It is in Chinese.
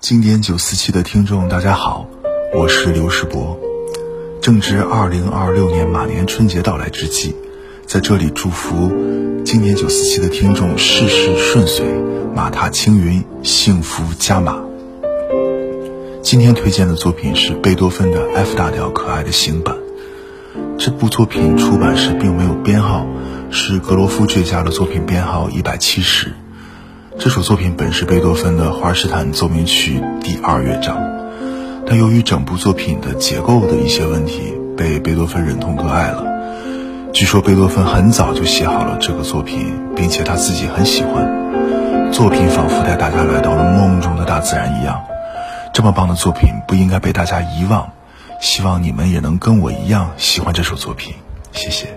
经典947的听众大家好，我是刘世博。正值2026年马年春节到来之际，在这里祝福经典947的听众事事顺遂，马踏青云，幸福加码。今天推荐的作品是贝多芬的 F 大调可爱的行版。这部作品出版时并没有编号，是格罗夫追加的作品编号170。这首作品本是贝多芬的华尔施坦奏鸣曲第2乐章，但由于整部作品的结构的一些问题，被贝多芬忍痛割爱了。据说贝多芬很早就写好了这个作品，并且他自己很喜欢。作品仿佛带大家来到了梦中的大自然一样。这么棒的作品不应该被大家遗忘，希望你们也能跟我一样喜欢这首作品。谢谢。